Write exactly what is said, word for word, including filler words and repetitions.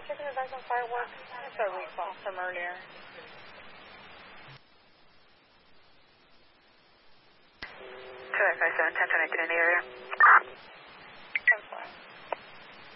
Chicken and Ducks on Fireworks. It's a recall from earlier. two five seven, ten twenty-three in the area.